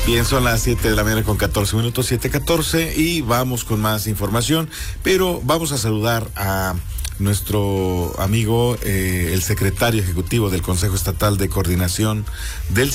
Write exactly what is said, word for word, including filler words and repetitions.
Bien, son las siete de la mañana con catorce minutos, siete catorce, y vamos con más información, pero vamos a saludar a nuestro amigo, eh, el secretario ejecutivo del Consejo Estatal de Coordinación del